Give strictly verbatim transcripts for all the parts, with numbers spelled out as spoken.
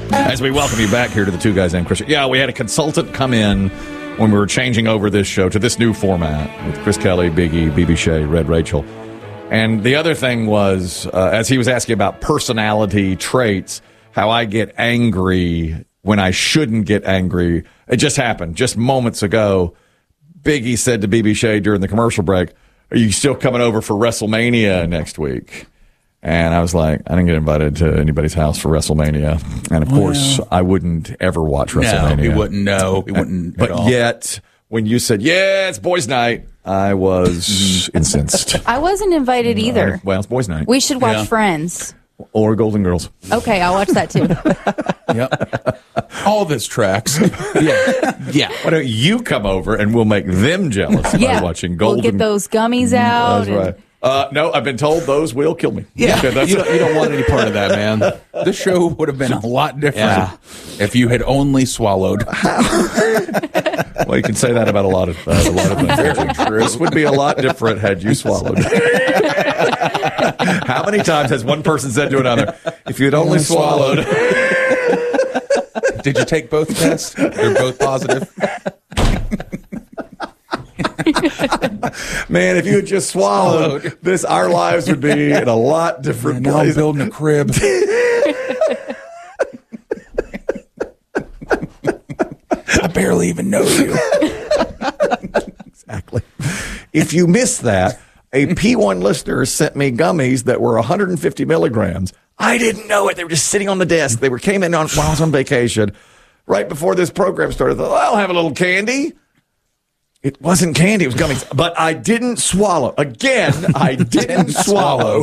As we welcome you back here to the Two Guys Named Chris. Yeah, we had a consultant come in when we were changing over this show to this new format with Chris Kelly, Big E, B B Shea, Red Rachel. And the other thing was, uh, as he was asking about personality traits, how I get angry when I shouldn't get angry. It just happened just moments ago. Big E said to B B Shea during the commercial break, "Are you still coming over for WrestleMania next week?" And I was like, I didn't get invited to anybody's house for WrestleMania. And, of well, course, I wouldn't ever watch WrestleMania. No, he wouldn't know. He wouldn't But at all. yet, when you said, yeah, it's boys' night, I was incensed. I wasn't invited either. Uh, well, it's boys' night. We should watch Yeah. Friends. Or Golden Girls. Okay, I'll watch that too. Yep. All this tracks. Yeah. Yeah. Why don't you come over and we'll make them jealous Yeah, by watching Golden we'll get those gummies out. That's and- right. Uh, no, I've been told those will kill me. Yeah, Okay, that's you, don't, you don't want any part of that, man. This show would have been a lot different Yeah. if you had only swallowed. Well, you can say that about a lot of uh, a lot of things. Very true. This would be a lot different had you swallowed. How many times has one person said to another, "If you'd only swallowed"? Did you take both tests? They're both positive. Man, if you had just swallowed, this our lives would be in a lot different Now I'm place. building a crib. I barely even know you. Exactly. If you missed that, a P one listener sent me gummies that were one hundred fifty milligrams. I didn't know it. They were just sitting on the desk. They were came in on while I was on vacation. Right before this program started, I thought, I'll have a little candy. It wasn't candy. It was gummies. But I didn't swallow. Again, I didn't swallow.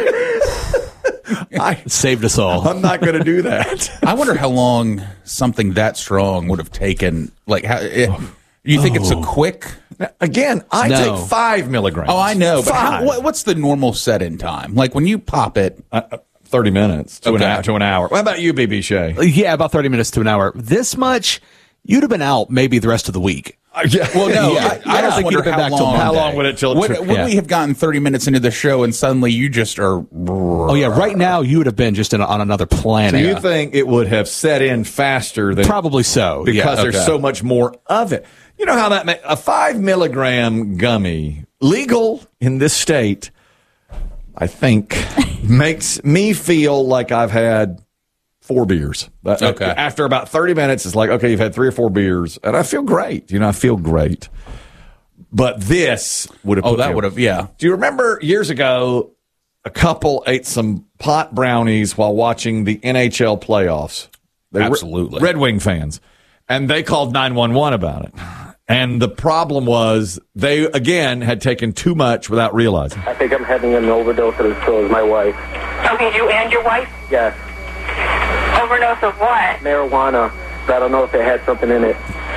I Saved us all. I'm not going to do that. I wonder how long something that strong would have taken. Like, how it, you think it's a quick? Now, again, I No. take five milligrams. Oh, I know. But how, Five. what, what's the normal set-in time? Like when you pop it. Uh, uh, Thirty minutes to, Okay. an hour, to an hour. What about you, B B Shea? Yeah, about thirty minutes to an hour. This much, you'd have been out maybe the rest of the week. Uh, yeah. Well, no, Yeah. I, I I don't think wonder you'd have been how back till long. How long would it till it Would, took- would yeah. we have gotten thirty minutes into the show and suddenly you just are? Oh, yeah, right now you would have been just in, on another planet. Do you think it would have set in faster than Probably so. because yeah. there's okay. so much more of it? You know how that ma- a five milligram gummy legal in this state, I think, makes me feel like I've had four beers. That- Okay. After about thirty minutes, it's like, okay, you've had three or four beers, and I feel great. You know, I feel great. But this would have. Oh, put that me- would have. Yeah. Do you remember years ago, a couple ate some pot brownies while watching the N H L playoffs? They were Absolutely. Red Wing fans. And they called nine one one about it. And the problem was they, again, had taken too much without realizing. I think I'm having an overdose, and so is my wife. Okay, you and your wife? Yes, Overdose of what? marijuana. But I don't know if it had something in it.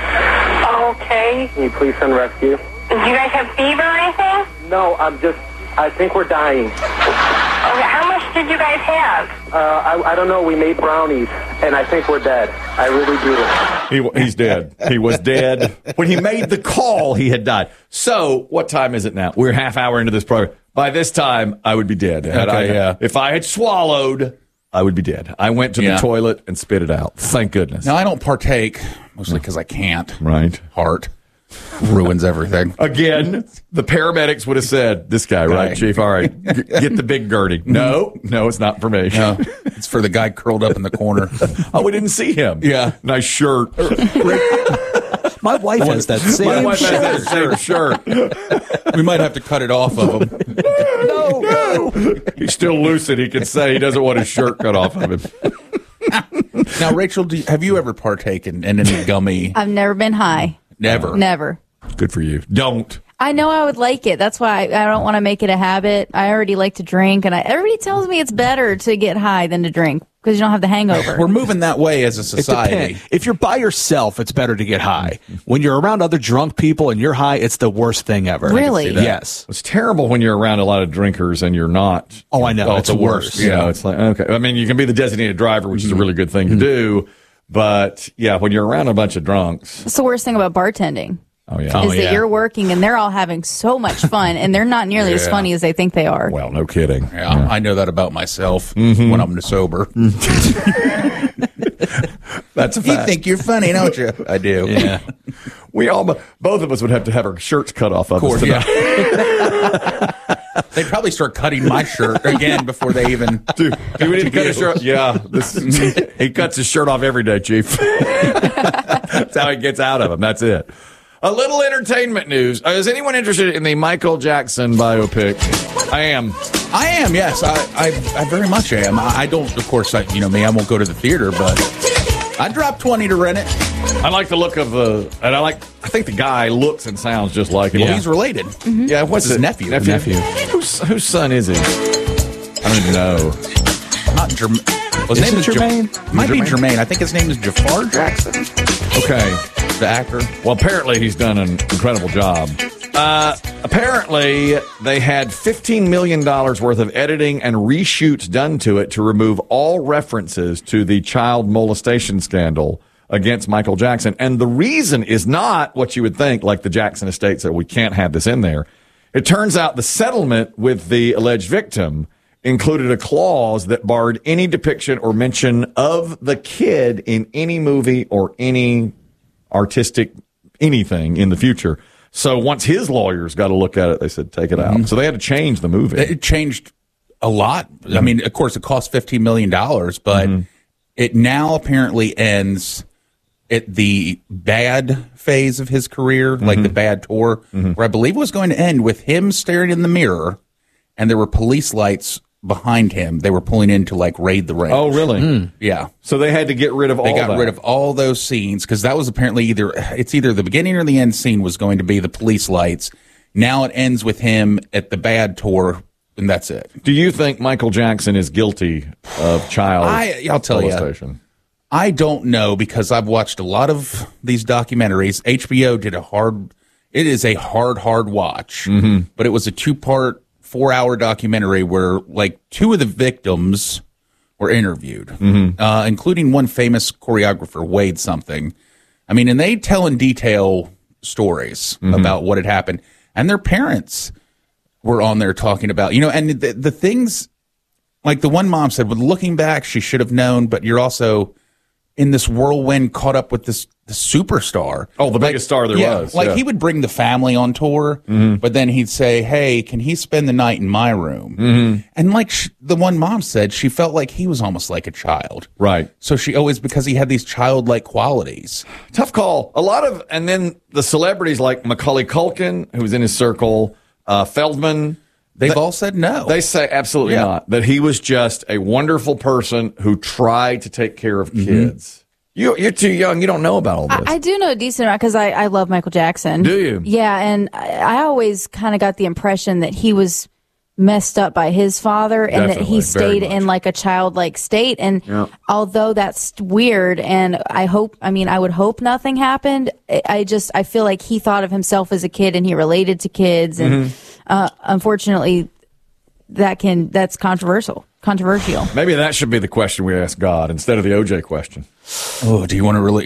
Okay. Can you please send rescue? Do you guys have fever or anything? No, I'm just, I think we're dying. Okay, how much did you guys have? Uh, I, I don't know. We made brownies, and I think we're dead. I really do. He, he's dead. He was dead. When he made the call, he had died. So, what time is it now? We're half hour into this program. By this time, I would be dead. Had Okay, I, yeah. If I had swallowed, I would be dead. I went to Yeah. the toilet and spit it out. Thank goodness. Now I don't partake mostly because I can't. Right. Heart ruins everything. Again, the paramedics would have said, this guy, right, Guy. Chief? All right, g- get the big Gertie. No, no, it's not for me. No, it's for the guy curled up in the corner. Oh, we didn't see him. Yeah. Nice shirt. My wife has that My same wife shirt. has that same shirt. We might have to cut it off of him. No, no. He's still lucid. He can say he doesn't want his shirt cut off of him. Now, Rachel, do you, have you ever partaken in any gummy? I've never been high. Never. Never. Good for you. Don't. I know I would like it. That's why I, I don't want to make it a habit. I already like to drink, and I, everybody tells me it's better to get high than to drink because you don't have the hangover. We're moving that way as a It society. depends. If you're by yourself, it's better to get high. When you're around other drunk people and you're high, it's the worst thing ever. Really? see that. Yes. It's terrible when you're around a lot of drinkers and you're not. Oh, I know. Oh, It's the worse. You know, it's like, okay. I mean, you can be the designated driver, which is a really good thing to do. But yeah, when you're around a bunch of drunks. That's the worst thing about bartending. Oh, yeah. is yeah. that you're working and they're all having so much fun and they're not nearly as Yeah. funny as they think they are. Well, no kidding. Yeah, I know that about myself when I'm sober. That's a You fact. think you're funny, don't you? I do. Yeah. We all, both of us would have to have our shirts cut off of, Of course, us yeah. tonight. They'd probably start cutting my shirt again before they even. Dude, he would need to cut his shirt. Yeah, this, he cuts his shirt off every day, Chief. That's how he gets out of him. That's it. A little entertainment news. Uh, is anyone interested in the Michael Jackson biopic? I am. I am, yes. I, I, I very much am. I, I don't, of course, I, you know me, I won't go to the theater, but I dropped twenty to rent it. I like the look of the, and I like. I think the guy looks and sounds just like him. Well, he's related. Yeah, what's his it? nephew. Nephew. Nephew. Whose, whose son is he? I don't even know. Not Jermaine. Well, his Is name it is Ja- Jermaine? might be Jermaine? Jermaine. I think his name is Jafar Jackson, Okay. the actor. Well, apparently he's done an incredible job. Uh, apparently, they had fifteen million dollars worth of editing and reshoots done to it to remove all references to the child molestation scandal against Michael Jackson. And the reason is not what you would think, like the Jackson estate said, we can't have this in there. It turns out the settlement with the alleged victim included a clause that barred any depiction or mention of the kid in any movie or any artistic anything in the future. So once his lawyers got to look at it, they said, take it out. So they had to change the movie. It changed a lot. I mean, of course, it cost fifteen million dollars, but it now apparently ends at the bad phase of his career, like the bad tour, where I believe it was going to end with him staring in the mirror and there were police lights behind him. They were pulling in to like raid the range. Oh, really? Yeah. So they had to get rid of all They got that. rid of all those scenes because that was apparently either it's either the beginning or the end scene was going to be the police lights. Now it ends with him at the bad tour, and that's it. Do you think Michael Jackson is guilty of child I- I'll tell ya. molestation? I don't know because I've watched a lot of these documentaries. H B O did a hard. It is a hard, hard watch, but it was a two-part, four-hour documentary where like two of the victims were interviewed, uh, including one famous choreographer, Wade something. I mean, and they tell in detail stories about what had happened, and their parents were on there talking about, you know, and the, the things like the one mom said, well, looking back, she should have known, but you're also in this whirlwind caught up with this, this superstar. Oh, the biggest star there Yeah, was. like yeah. he would bring the family on tour, but then he'd say, "Hey, can he spend the night in my room?" Mm-hmm. And like sh- the one mom said, she felt like he was almost like a child. Right. So she always, because he had these childlike qualities. Tough call. A lot of, and then the celebrities like Macaulay Culkin, who was in his circle, uh, Feldman, They've all said no. they say absolutely Yeah. not. That he was just a wonderful person who tried to take care of kids. You, you're too young. You don't know about all this. I, I do know a decent amount because I, I love Michael Jackson. Do you? Yeah, and I, I always kind of got the impression that he was messed up by his father and that Definitely, he very stayed much. in like a childlike state. And Yeah. although that's weird, and I hope, I mean, I would hope nothing happened. I, I just, I feel like he thought of himself as a kid and he related to kids. And Mm-hmm. uh, unfortunately, that can, that's controversial. Controversial. Maybe that should be the question we ask God instead of the O J question. oh, do you want to really?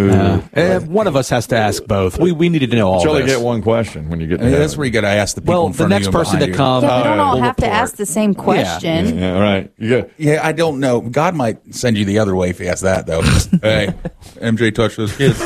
Uh, one of us has to ask both. We we needed to know all You only this. get one question when you get to Yeah, heaven. that's where you got to ask the people Well, in the front of next you and person behind that you. comes, Yeah, we don't all will have to report. ask the same question. Yeah, right. You got, Yeah, I don't know. God might send you the other way if he asks that, though. Hey, M J touched those kids.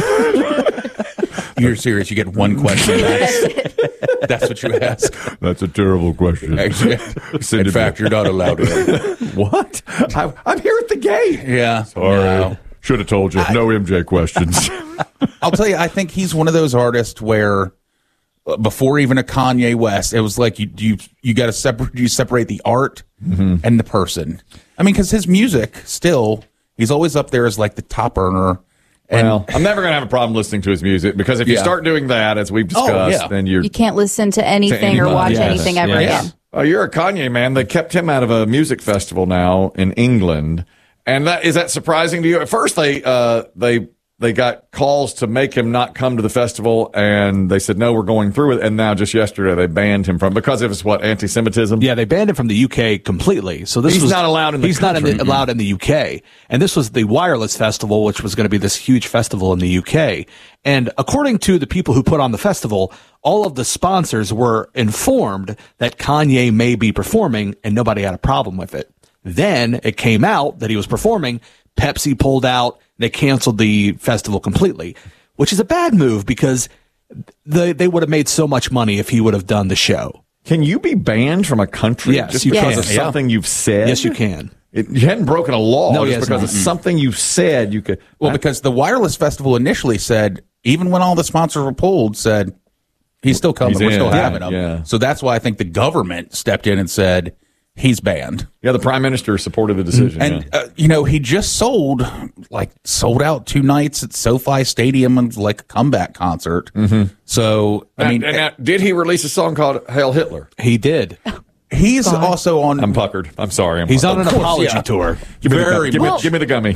You're serious. You get one question. That's, that's what you ask. that's a terrible question. Actually, Send in it fact, back. you're not allowed in. What? I, I'm here at the gate. Yeah. Sorry. No. Should have told you. No M J questions. I'll tell you, I think he's one of those artists where uh, before even a Kanye West, it was like you you you got to separate you separate the art and the person. I mean, because his music still, he's always up there as like the top earner. And Well, I'm never going to have a problem listening to his music because if you Yeah. start doing that, as we've Oh, discussed, yeah. then you're. You can't listen to anything or anybody. watch Yes. anything ever Yes. again. Oh, you're a Kanye man. They kept him out of a music festival now in England, and that is that surprising to you? At first, they uh, they they got calls to make him not come to the festival, and they said no, we're going through it. And now, just yesterday, they banned him from because of his what anti-Semitism. Yeah, they banned him from the U K completely. So this He's was not allowed in the He's not in country. the, allowed in the U K. And this was the Wireless Festival, which was going to be this huge festival in the U K. And according to the people who put on the festival, all of the sponsors were informed that Kanye may be performing, and nobody had a problem with it. Then it came out that he was performing. Pepsi pulled out. They canceled the festival completely, which is a bad move because they, they would have made so much money if he would have done the show. Can you be banned from a country Yes, just you because can. of something you've said? Yes, you can. It, you hadn't broken a law No, just yes, because no. of something you said. You could. Well, because the Wireless Festival initially said, even when all the sponsors were pulled, said he's still coming. He's We're in. still Yeah, having him. yeah. So that's why I think the government stepped in and said he's banned. Yeah, the prime minister supported the decision. And yeah. uh, you know, he just sold like sold out two nights at SoFi Stadium and like a comeback concert. Mm-hmm. So I And- mean, and now, did he release a song called "Hail Hitler"? He did. he's also on. I'm puckered. I'm sorry. I'm He's on an puckered. apology yeah. tour. Give me, the, very gum- give, me, well- give me the gummy.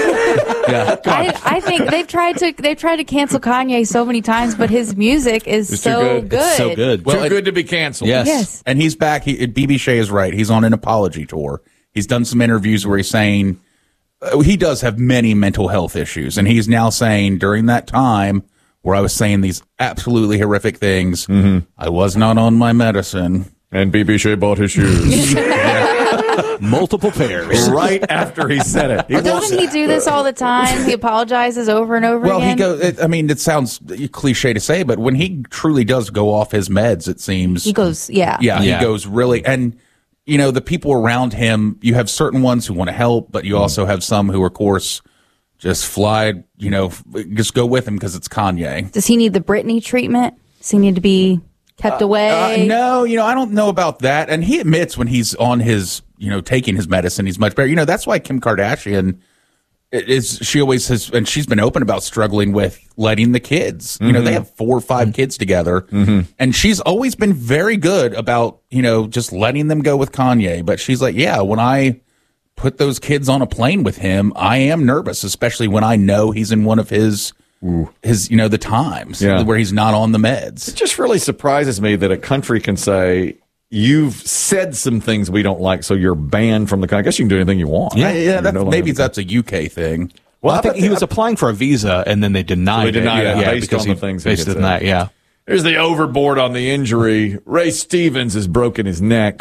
I, I, I think they've tried to they've tried to cancel Kanye so many times, but his music is It's too so good. good. It's so good. Well, Too it- good to be canceled. Yes. Yes. And he's back. He, B B Shea is right. He's on an apology tour. He's done some interviews where he's saying uh, he does have many mental health issues, and he's now saying during that time where I was saying these absolutely horrific things, I was not on my medicine. And B B Shea bought his shoes Multiple pairs. right after he said it. He But doesn't he do this all the time? He apologizes over and over Well, again. he goes. It, I mean, it sounds cliche to say, but when he truly does go off his meds, it seems He goes, yeah. Yeah, Yeah. he goes really, and you know, the people around him. You have certain ones who want to help, but you also have some who, of course, just fly. You know, just go with him because it's Kanye. Does he need the Britney treatment? Does he need to be kept away? Uh, no, you know, I don't know about that. And he admits when he's on his, you know, taking his medicine, he's much better. You know, that's why Kim Kardashian is, she always has, and she's been open about struggling with letting the kids, you know, they have four or five kids together. And she's always been very good about, you know, just letting them go with Kanye. But she's like, yeah, when I put those kids on a plane with him, I am nervous, especially when I know he's in one of his, his, you know, the times Yeah. where he's not on the meds. It just really surprises me that a country can say, you've said some things we don't like, so you're banned from the country. I guess you can do anything you want. Yeah, yeah, You're that's, no longer- maybe that's a U K thing. Well, I I think bet he they- was applying for a visa and then they denied So they denied it. it Yeah, based because on the he things he based had it on said. that. Yeah. Here's the overboard on the injury. Ray Stevens has broken his neck.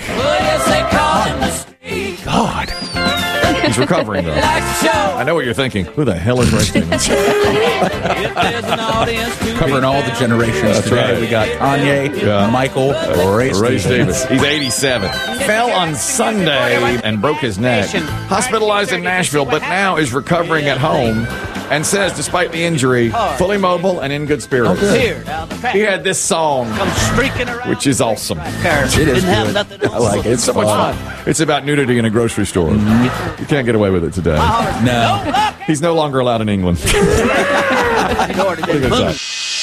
God. He's recovering, though. I know what you're thinking. Who the hell is Ray Stevens? Covering all the generations today. right. We got Kanye, Yeah. Michael, Ray, Ray Stevens. Stevens. He's eighty-seven. Fell on Sunday and broke his neck. Hospitalized in Nashville, but now is recovering at home and says, despite the injury, fully mobile and in good spirits. He had this song, which is awesome. It is good. I like it. It's so much fun. It's about nudity in a grocery store. You can't get away with it today. No. He's no longer allowed in England. Look at that.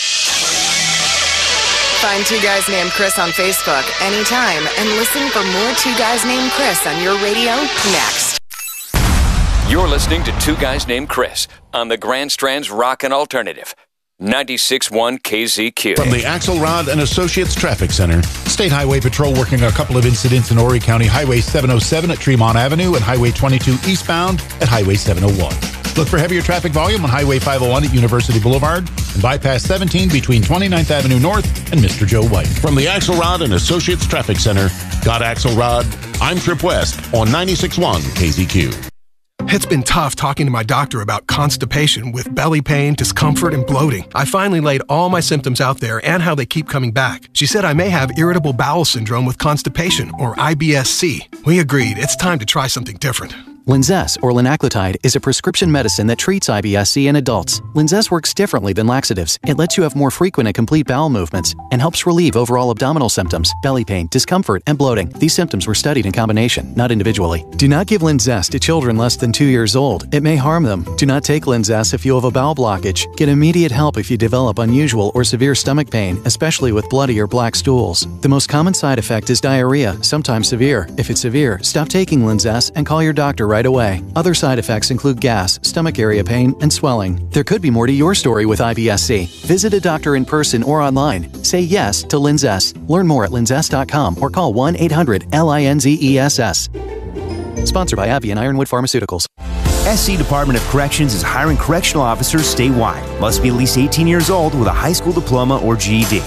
Find Two Guys Named Chris on Facebook anytime and listen for more Two Guys Named Chris on your radio next. You're listening to Two Guys Named Chris on the Grand Strand's Rockin' Alternative, ninety-six point one K Z Q. From the Axelrod and Associates Traffic Center, State Highway Patrol working a couple of incidents in Horry County, Highway seven oh seven at Tremont Avenue and Highway twenty-two eastbound at Highway seven oh one. Look for heavier traffic volume on Highway five oh one at University Boulevard and bypass seventeen between twenty-ninth Avenue North and Mister Joe White. From the Axelrod and Associates Traffic Center, got Axelrod, I'm Trip West on ninety-six point one K Z Q. It's been tough talking to my doctor about constipation with belly pain, discomfort, and bloating. I finally laid all my symptoms out there and how they keep coming back. She said I may have irritable bowel syndrome with constipation, or I B S C. We agreed it's time to try something different. Linzess, or linaclotide, is a prescription medicine that treats I B S C in adults. Linzess works differently than laxatives. It lets you have more frequent and complete bowel movements and helps relieve overall abdominal symptoms, belly pain, discomfort, and bloating. These symptoms were studied in combination, not individually. Do not give Linzess to children less than two years old. It may harm them. Do not take Linzess if you have a bowel blockage. Get immediate help if you develop unusual or severe stomach pain, especially with bloody or black stools. The most common side effect is diarrhea, sometimes severe. If it's severe, stop taking Linzess and call your doctor right away. Other side effects include gas, stomach area pain, and swelling. There could be more to your story with I B S C. Visit a doctor in person or online. Say yes to Linzess. Learn more at linzess dot com or call one eight hundred L I N Z E S S. Sponsored by AbbVie and Ironwood Pharmaceuticals. S C Department of Corrections is hiring correctional officers statewide. Must be at least eighteen years old with a high school diploma or G E D.